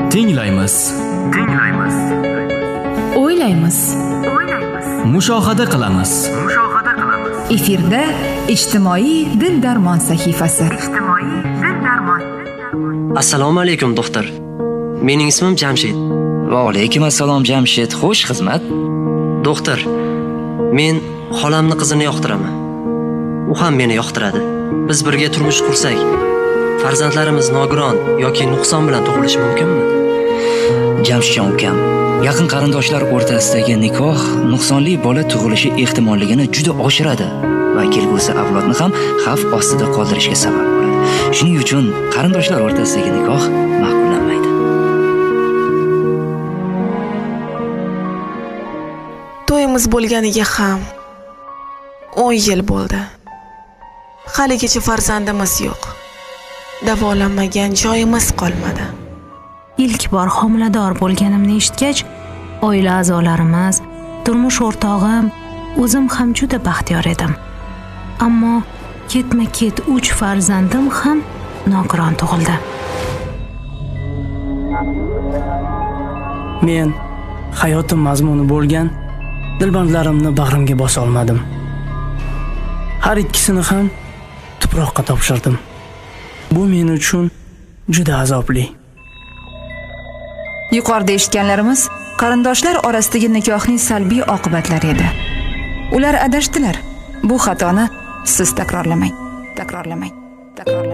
Tinglaymiz. O'ylaymiz. Mushohada qilamiz. Efirda ijtimoiy dil darmon sahifasi. Assalomu alaykum doktor. Mening ismim Jamshid. Va alaykum assalom Jamshid. Xo'sh xizmat. Doktor, men xolamni qizini yoqtiraman. U ham meni yoqtiradi. Biz birga turmush qursak, farzandlarimiz nogiron yoki nuqson bilan tug'ilishi mumkinmi? Jamshidjon ukam, yaqin qarindoshlar o'rtasidagi nikoh nuqsonli bola tug'ilishi ehtimolligini juda oshiradi va kelgusi avlodni ham xavf ostida qoldirishga sabab bo'ladi. Shuning uchun qarindoshlar o'rtasidagi nikoh ma'qullanmaydi. To'yimiz bo'lganiga ham 10 yil bo'ldi. Haligacha farzandimiz yo'q. Davolanmagan joyimiz qolmadi. İlk bor homilador bo'lganimni eshitgach, oila a'zolarimiz, turmush o'rtog'im, o'zim ham juda baxtiyor edim. Ammo ketma-ket 3 farzandim ham nogiron tug'ildi. Men hayotim mazmuni bo'lgan dilbandlarimni bag'rimga bosa olmadim. Har ikkisini ham tuproqqa topshirdim. Bu men uchun juda azobli. Yuqorida eshitganlarimiz qarindoshlar orasidagi nikohning salbiy oqibatlari edi. Ular adashdilar. Bu xatoni siz takrorlamang.